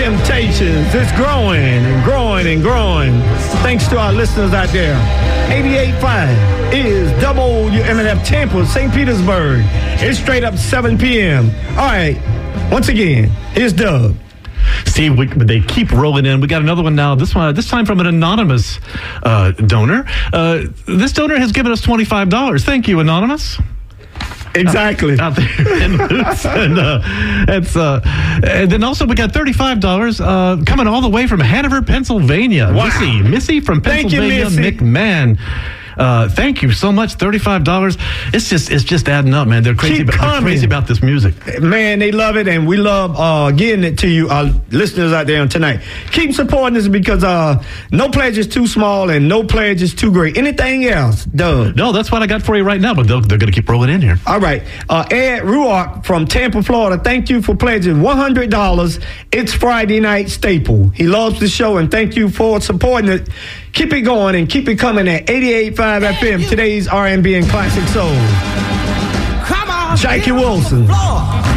Temptations. It's growing and growing and growing. Thanks to our listeners out there. 88.5 is WMNF Tampa, St. Petersburg. It's straight up 7 p.m. All right. Once again, here's Doug. Steve, they keep rolling in. We got another one now. This time from an anonymous donor. This donor has given us $25. Thank you, anonymous. Exactly. Out there in Lutz. And then also we got $35 coming all the way from Hanover, Pennsylvania. Wow. Missy from Pennsylvania, Thank you, Missy. McMahon. Thank you so much. $35. It's just adding up, man. They're crazy about this music. Man, they love it, and we love getting it to you, our listeners out there tonight. Keep supporting us because no pledge is too small and no pledge is too great. Anything else, Doug? No, that's what I got for you right now, but they're going to keep rolling in here. All right. Ed Ruark from Tampa, Florida, thank you for pledging $100. It's Friday night staple. He loves the show, and thank you for supporting it. Keep it going and keep it coming at 88.5 FM, today's R&B and classic soul. Come on. Jackie Wilson.